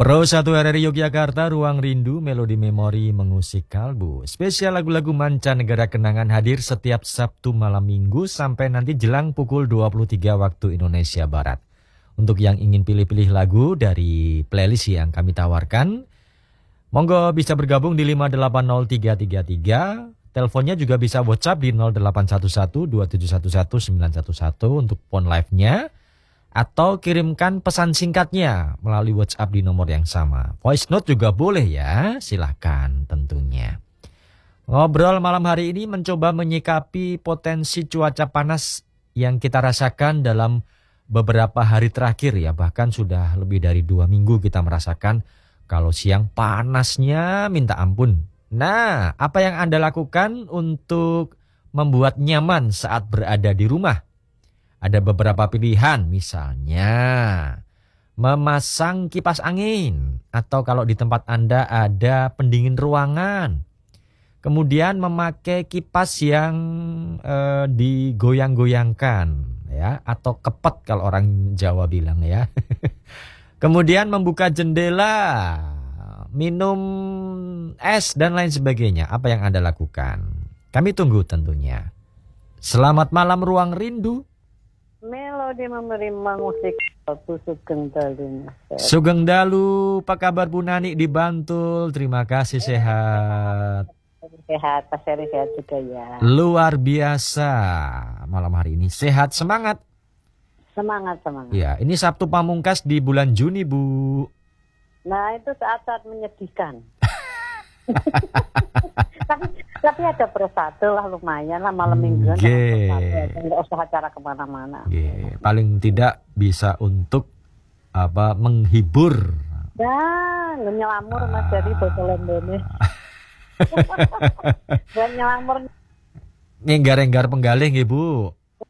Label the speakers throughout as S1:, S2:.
S1: Pro 1 RRI Yogyakarta, Ruang Rindu, Melodi Memori mengusik kalbu. Spesial lagu-lagu mancanegara kenangan hadir setiap Sabtu malam Minggu sampai nanti jelang pukul 23 waktu Indonesia Barat. Untuk yang ingin pilih-pilih lagu dari playlist yang kami tawarkan, monggo bisa bergabung di 580333. Teleponnya juga bisa WhatsApp di 0811 2711 911 untuk phone live-nya. Atau kirimkan pesan singkatnya melalui WhatsApp di nomor yang sama. Voice note juga boleh ya, silahkan tentunya. Ngobrol malam hari ini mencoba menyikapi potensi cuaca panas yang kita rasakan dalam beberapa hari terakhir ya. Bahkan sudah lebih dari 2 minggu kita merasakan kalau siang panasnya minta ampun. Nah, apa yang Anda lakukan untuk membuat nyaman saat berada di rumah? Ada beberapa pilihan, misalnya memasang kipas angin atau kalau di tempat Anda ada pendingin ruangan. Kemudian memakai kipas yang digoyang-goyangkan ya, atau kepet kalau orang Jawa bilang ya. Kemudian membuka jendela, minum es dan lain sebagainya. Apa yang Anda lakukan? Kami tunggu tentunya. Selamat malam Ruang Rindu.
S2: Melodi memberi musik aku Sugeng Dalu.
S1: Sugeng Dalu, apa kabar Bu Nani di Bantul? Terima kasih, sehat.
S2: Sehat, Pak Seri sehat juga ya.
S1: Luar biasa malam hari ini. Sehat, semangat.
S2: Semangat.
S1: Ya, ini Sabtu pamungkas di bulan Juni, Bu.
S2: Nah, itu saat-saat menyedihkan. tapi ada persatu lah, lumayan lah malam mingguan. Nggak usah acara kemana-mana.
S1: Paling tidak bisa untuk menghibur.
S2: Ya, nyelamur Mas dari botol Indonesia. Dan nyelamur.
S1: Ngenggar-enggar penggalih Ibu.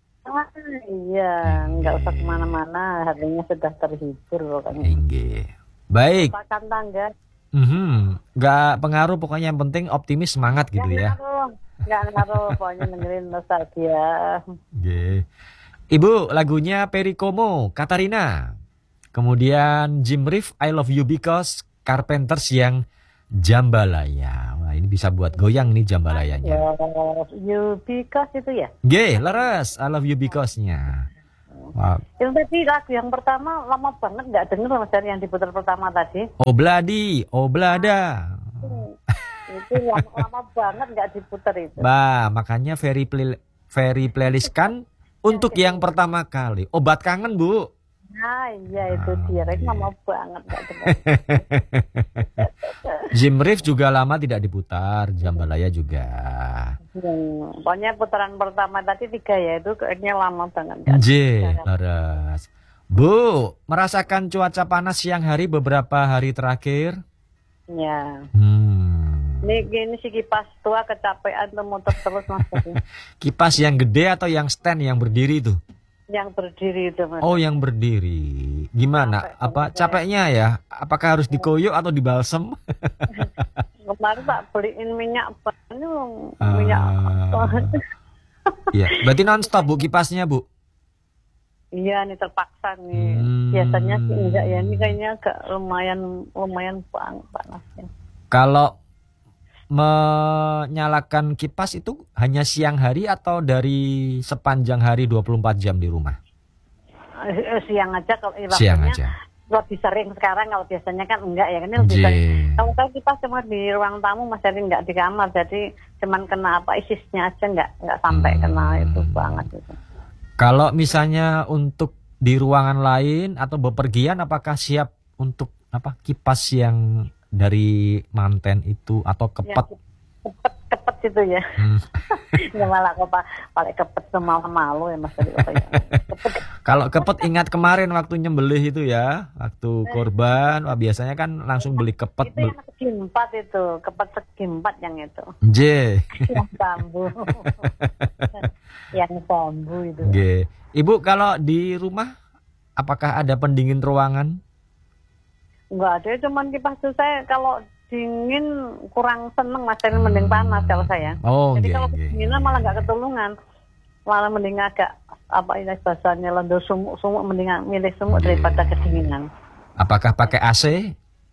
S2: Iya, nggak usah kemana-mana. Hatinya sudah terhibur pokoknya.
S1: Baik.
S2: Pakan tangga.
S1: Nggak pengaruh, pokoknya yang penting optimis, semangat gitu ya.
S2: Nggak ngaruh, pokoknya dengerin nostalgia.
S1: Ibu, lagunya Perry Como, Katarina. Kemudian Jim Reeves, I Love You Because, Carpenters yang Jambalaya. Wah, ini bisa buat goyang nih jambalayanya.
S2: Love You Because itu ya?
S1: Leres, I Love You Because-nya. Wow.
S2: Yang tadi lagu yang pertama lama banget nggak denger Mas dari yang diputar pertama tadi.
S1: Obladi, Oblada.
S2: Itu lama banget nggak diputar itu.
S1: Makanya very playlist kan untuk yang pertama kali. Obat kangen Bu.
S2: Nah iya itu dia. Itu lama banget nggak denger.
S1: Jim Reeves juga lama tidak diputar, Jambalaya juga.
S2: Pokoknya putaran pertama tadi 3 ya, itu kayaknya lama banget.
S1: Laras. Bu, merasakan cuaca panas siang hari beberapa hari terakhir?
S2: Ya. Ini si kipas tua kecapean tuh muter terus Mas.
S1: Kipas yang gede atau yang stand yang berdiri itu?
S2: Yang berdiri itu Mas.
S1: Oh, yang berdiri. Gimana? Capeknya ya? Apakah harus dikoyok atau dibalsem?
S2: Kemarin tak beliin minyak minyak.
S1: Iya, berarti non-stop Bu kipasnya Bu?
S2: Iya, ini terpaksa nih. Biasanya sih enggak ya, ini kayaknya agak lumayan panasnya.
S1: Kalau menyalakan kipas itu hanya siang hari atau dari sepanjang hari 24 jam di rumah?
S2: Siang aja kalau
S1: siang aja.
S2: Lebih sering sekarang, kalau biasanya kan enggak ya, ini lebih sering. Kalau kipas cuma di ruang tamu Mas, jadi enggak di kamar, jadi cuman kena isisnya aja, enggak sampai kena itu banget gitu.
S1: Kalau misalnya untuk di ruangan lain atau bepergian, apakah siap untuk kipas yang dari manten itu atau kepet?
S2: Ya, kepet itu ya. Ya malah kok paling kepet malu ya Mas tadi.
S1: Kalau kepet ingat kemarin waktu nyembelih itu ya, waktu korban, biasanya kan langsung beli kepet.
S2: Itu yang segi 4 itu, kepet segi 4 yang itu. Yang bambu. Yang bambu itu.
S1: Ibu kalau di rumah apakah ada pendingin ruangan?
S2: Enggak ada, cuman kipas itu saya kalau dingin kurang seneng Mas, mending panas kalau saya. Jadi kalau kedinginan malah nggak ketulungan, malah mending agak bahasanya lendo sumuk mending milih sumuk daripada kedinginan.
S1: Apakah pakai AC?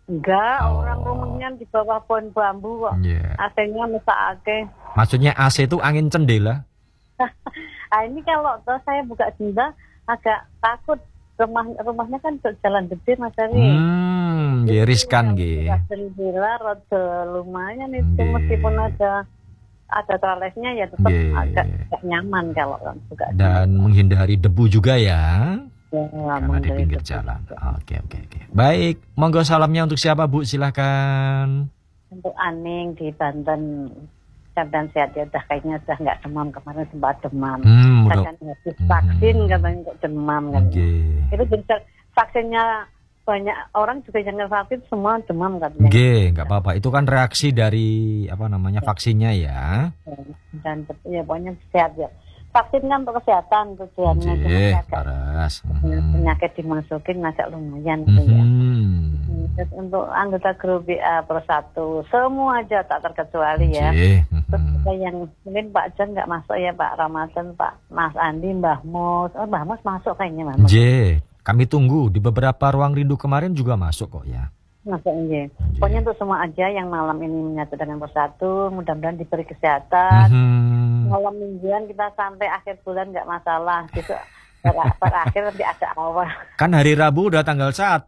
S2: Enggak,
S1: Oh.
S2: orang rumahnya di bawah pohon bambu kok.
S1: Iya.
S2: AC-nya mesake.
S1: Maksudnya AC itu angin cendela?
S2: Nah ini kalau saya buka jendela agak takut. Rumahnya kan jalan gede Mas Ari.
S1: Nggih riskan nggih.
S2: Jendela rada lumayan itu
S1: Nggih.
S2: meskipun ada toiletnya ya tetap
S1: Nggih.
S2: agak nyaman kalau buka.
S1: Dan menghindari debu juga ya.
S2: Ya,
S1: Karena di pinggir jalan. Oke. Baik, monggo salamnya untuk siapa Bu? Silahkan.
S2: Untuk Aning di Banten, dan sehat ya, kayaknya udah nggak demam, kemarin sempat demam. Katanya habis vaksin katanya kok demam kan. Itu benar vaksinnya banyak orang juga yang vaksin semua demam katanya.
S1: Nggak apa-apa. Itu kan reaksi dari vaksinnya ya.
S2: Dan ya pokoknya sehat ya. Vaksin kan untuk kesehatan tujuannya.
S1: Paras.
S2: Penyakit dimasukin agak lumayan gitu ya. Terus untuk anggota grup BA Persatu semua aja tak terkecuali ya. Terus yang mungkin Pak Jan nggak masuk ya, Pak Ramadan, Pak Mas Andi, Mbah Mos. Oh, Mbah Mos masuk kayaknya, Mbah Mos.
S1: Kami tunggu di beberapa ruang rindu kemarin juga masuk kok ya.
S2: Masuk ya. Pokoknya untuk semua aja yang malam ini menyatu dengan Persatu, mudah-mudahan diberi kesehatan. Malam mingguan kita sampai akhir bulan nggak masalah. Besok berakhir nanti ada awal.
S1: Kan hari Rabu udah tanggal 1.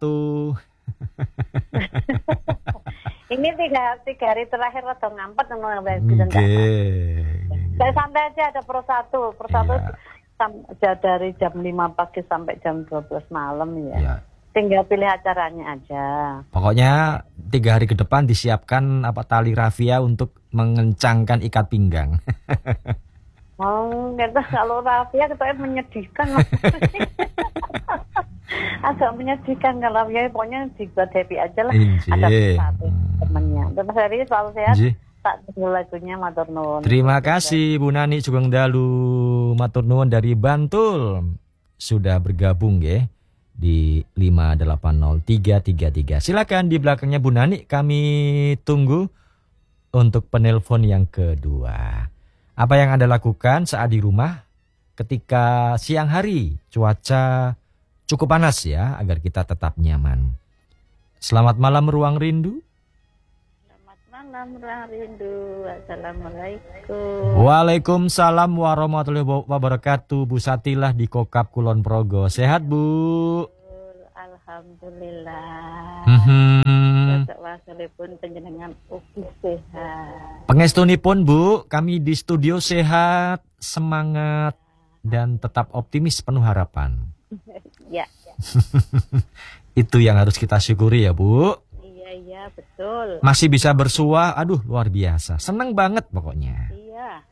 S2: Ini tiga hari terakhir atau ngampet saya santai aja ada Persatu dari jam 5 pagi sampai jam 12 malam ya. Tinggal pilih acaranya aja.
S1: Pokoknya 3 hari ke depan disiapkan tali rafia untuk mengencangkan ikat pinggang.
S2: Kalau rafia kita menyedihkan. Agak menyedihkan kalau ya, pokoknya dibuat happy aja lah. Ada satu temennya. Terus hari ini selalu sehat. Tak tunggu lagunya Matur Nuwun.
S1: Terima kasih Bu Nani Sugeng Dalu Matur Nuwun dari Bantul sudah bergabung ya di 5803333. Silakan di belakangnya Bu Nani, kami tunggu untuk penelpon yang kedua. Apa yang Anda lakukan saat di rumah ketika siang hari cuaca cukup panas ya, agar kita tetap nyaman. Selamat malam Ruang Rindu.
S2: Selamat malam Ruang Rindu. Assalamualaikum.
S1: Waalaikumsalam warahmatullahi wabarakatuh. Bu Satilah di Kokap Kulon Progo. Sehat Bu?
S2: Alhamdulillah. Wasalipun penjenengan ugi sehat.
S1: Pengestunipun Bu, kami di studio sehat, semangat dan tetap optimis penuh harapan.
S2: Ya.
S1: Itu yang harus kita syukuri ya Bu.
S2: Iya betul.
S1: Masih bisa bersuah, aduh luar biasa. Seneng banget pokoknya.
S2: Iya.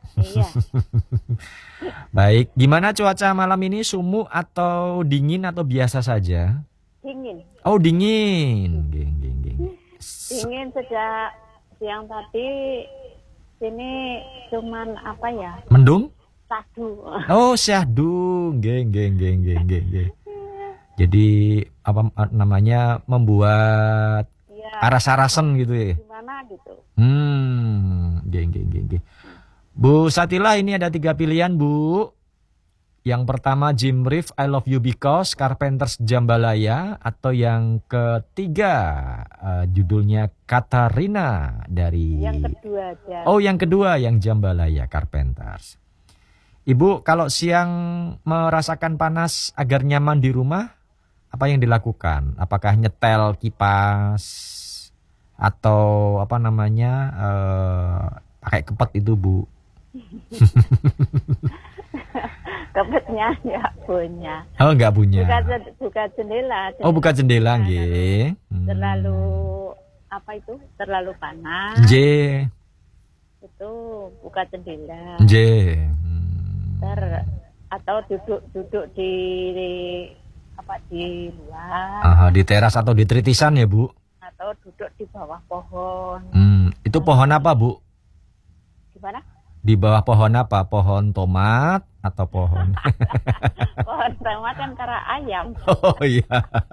S1: Baik, gimana cuaca malam ini? Sumuk atau dingin atau biasa saja?
S2: Dingin.
S1: Oh dingin.
S2: Dingin sejak siang tadi. Sini cuman mendung? Syahdu.
S1: Oh syahdu, geng. Jadi membuat aras-arasan gitu ya?
S2: Gimana gitu?
S1: Geng. Bu Satila, ini ada 3 pilihan Bu. Yang pertama Jim Reeves I Love You Because, Carpenters Jambalaya, atau yang ketiga judulnya Katarina dari.
S2: Yang kedua aja.
S1: Oh yang kedua yang Jambalaya Carpenters. Ibu kalau siang merasakan panas agar nyaman di rumah, apa yang dilakukan? Apakah nyetel kipas atau pakai kepet itu Bu?
S2: Kepetnya ya punya.
S1: Oh enggak punya.
S2: Buka jendela.
S1: Oh buka jendela nggih.
S2: Terlalu panas.
S1: Nggih.
S2: Itu buka jendela.
S1: Nggih.
S2: Atau duduk di luar.
S1: Aha, di teras atau di tritisan ya Bu?
S2: Atau duduk di bawah pohon.
S1: Itu pohon apa Bu?
S2: Gimana?
S1: Di bawah pohon apa? Pohon tomat atau pohon?
S2: Pohon tomat kan kara ayam.
S1: Oh iya.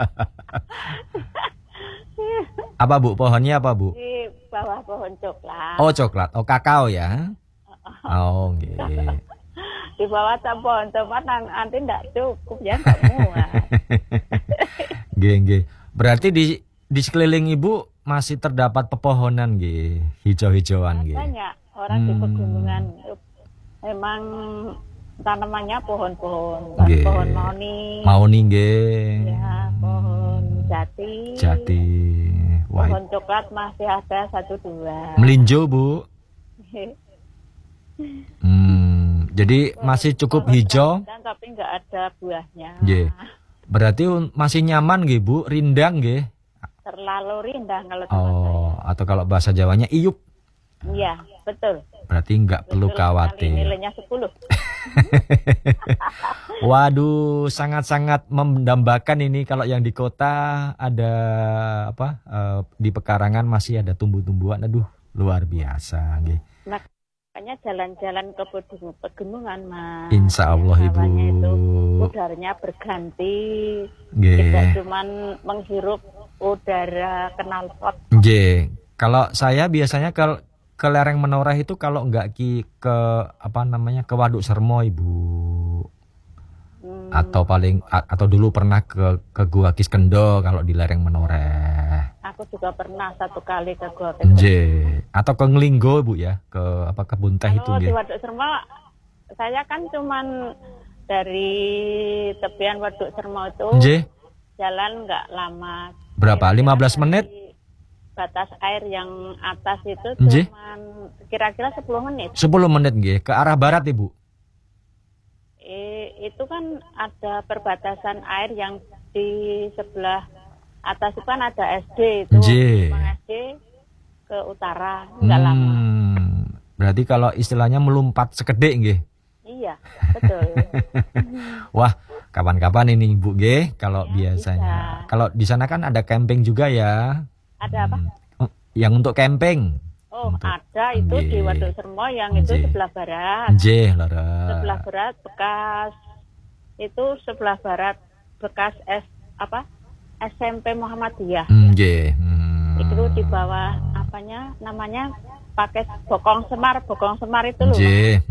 S1: Apa Bu? Pohonnya apa Bu?
S2: Di bawah pohon coklat.
S1: Oh coklat. Oh kakao ya? Oh nggih.
S2: Di bawah pohon tomat nanti enggak cukup ya, enggak muat.
S1: Nggih. Berarti di di sekeliling Ibu masih terdapat pepohonan nggih, hijau-hijauan nggih.
S2: Banyak orang di pegunungan memang tanamannya pohon-pohon, pohon mauni.
S1: Mauni nggih.
S2: Ya, pohon jati.
S1: Jati.
S2: Pohon coklat masih ada 1-2.
S1: Melinjo, Bu. Jadi masih cukup hijau.
S2: Tapi nggak ada buahnya.
S1: Nggih. Berarti masih nyaman nggih, Bu? Rindang nggih.
S2: Terlalu rindang kalau tempat saya.
S1: Atau kalau bahasa Jawanya iup.
S2: Iya, betul.
S1: Berarti nggak perlu khawatir.
S2: Nilainya 10.
S1: Waduh, sangat-sangat mendambakan ini kalau yang di kota ada apa? Di pekarangan masih ada tumbuh-tumbuhan. Aduh, luar biasa nggih.
S2: Makanya jalan-jalan ke pegunungan, Mas.
S1: Insya Allah, Ibu.
S2: Itu udaranya berganti. Tidak cuman menghirup udara knalpot.
S1: Nggih. Kalau saya biasanya ke lereng Menoreh itu kalau enggak ke apa namanya ke Waduk Sermo, Ibu. Atau dulu pernah ke Gua Kiskendo kalau di lereng Menoreh.
S2: Aku juga pernah 1 kali ke Gua Kiskendo.
S1: Atau ke Nglinggo, Bu ya, ke kebun teh itu nggih.
S2: Di Waduk Sermo saya kan cuman dari tepian Waduk Sermo itu jalan enggak lama.
S1: Berapa? 15 menit?
S2: Batas air yang atas itu cuman kira-kira 10 menit.
S1: 10 menit nggih, ke arah barat, Ibu.
S2: Itu kan ada perbatasan air yang di sebelah atas itu kan ada SD itu. SD ke utara, enggak lama.
S1: Berarti kalau istilahnya melompat sekedek nggih.
S2: Iya, betul.
S1: Wah, kapan-kapan ini Ibu nggih kalau biasanya. Bisa. Kalau di sana kan ada camping juga ya.
S2: Ada apa?
S1: Yang untuk camping.
S2: Ada itu di Waduk Sermo yang itu sebelah barat. Sebelah barat bekas itu sebelah barat bekas SMP Muhammadiyah. Itu di bawah namanya pakai Bokong Semar itu loh.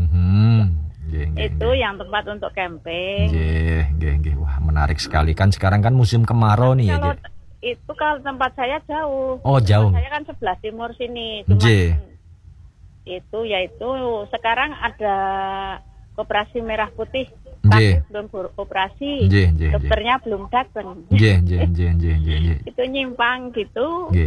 S2: Itu yang tempat untuk camping.
S1: Wah, menarik sekali kan sekarang kan musim kemarau nih ya.
S2: Itu kalau tempat saya jauh.
S1: Jauh.
S2: Saya kan sebelah timur sini. Itu yaitu sekarang ada Koperasi Merah Putih. Tapi belum beroperasi. Dokternya belum datang. Itu nyimpang gitu.